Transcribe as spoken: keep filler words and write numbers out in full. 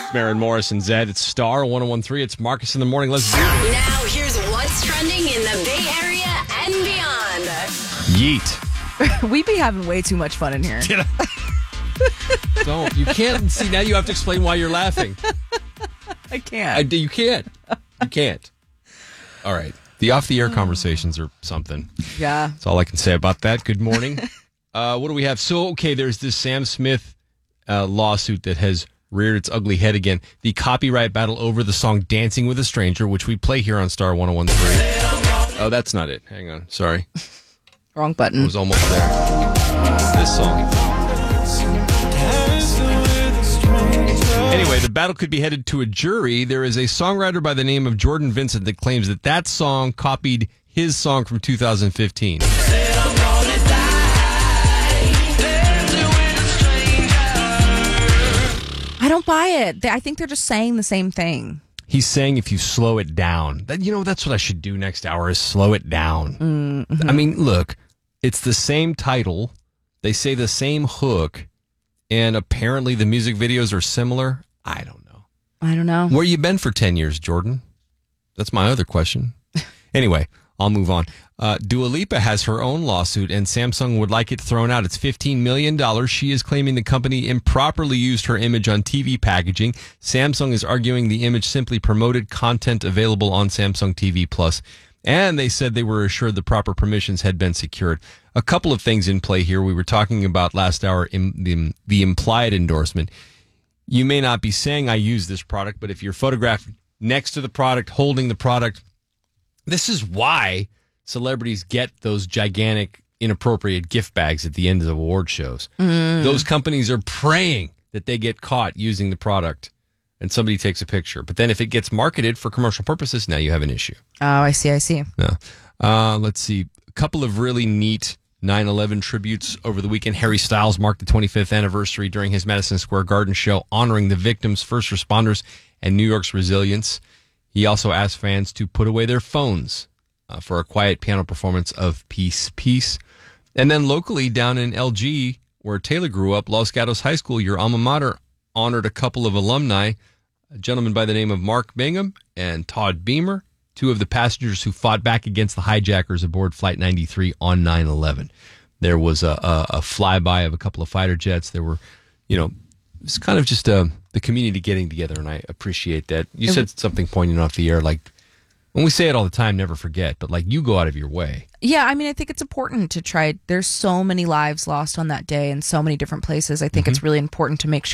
Maren Morris and Zed. It's Star one oh one three. It's Marcus in the morning. Let's do it. Now here's what's trending in the Bay Area and beyond. Yeet. We be having way too much fun in here. Don't. You can't. See, now you have to explain why you're laughing. I can't. I, you can't. You can't. All right. The off-the-air conversations are something. Yeah. That's all I can say about that. Good morning. uh, what do we have? So, okay, there's this Sam Smith uh, lawsuit that has reared its ugly head again. The copyright battle over the song Dancing with a Stranger, which we play here on Star one oh one three. Oh, that's not it. Hang on. Sorry. Wrong button. I was almost there. This song. Anyway, the battle could be headed to a jury. There is a songwriter by the name of Jordan Vincent that claims that that song copied his song from two thousand fifteen. I don't buy it. They- I think they're just saying the same thing. He's saying if you slow it down. That, you know, that's what I should do next hour is slow it down. Mm-hmm. I mean, look, it's the same title. They say the same hook. And apparently the music videos are similar. I don't know. I don't know. Where you been for ten years, Jordan? That's my other question. Anyway, I'll move on. Uh, Dua Lipa has her own lawsuit, and Samsung would like it thrown out. It's fifteen million dollars. She is claiming the company improperly used her image on T V packaging. Samsung is arguing the image simply promoted content available on Samsung T V Plus. And they said they were assured the proper permissions had been secured. A couple of things in play here. We were talking about last hour in the, the implied endorsement. You may not be saying I use this product, but if you're photographed next to the product, holding the product, this is why celebrities get those gigantic, inappropriate gift bags at the end of the award shows. Mm. Those companies are praying that they get caught using the product and somebody takes a picture. But then if it gets marketed for commercial purposes, now you have an issue. Oh, I see, I see. Yeah. Uh, let's see. A couple of really neat nine eleven tributes over the weekend. Harry Styles marked the twenty-fifth anniversary during his Madison Square Garden show, honoring the victims, first responders, and New York's resilience. He also asked fans to put away their phones uh, for a quiet piano performance of Peace, Peace. And then locally down in L G, where Taylor grew up, Los Gatos High School, your alma mater, honored a couple of alumni, a gentleman by the name of Mark Bingham and Todd Beamer, two of the passengers who fought back against the hijackers aboard Flight ninety-three on nine eleven. There was a, a, a flyby of a couple of fighter jets. There were, you know, it's kind of just uh, the community getting together, and I appreciate that. You said something poignant off the air, like, when we say it all the time, never forget, but like you go out of your way. Yeah, I mean, I think it's important to try. There's so many lives lost on that day in so many different places. I think mm-hmm. it's really important to make sure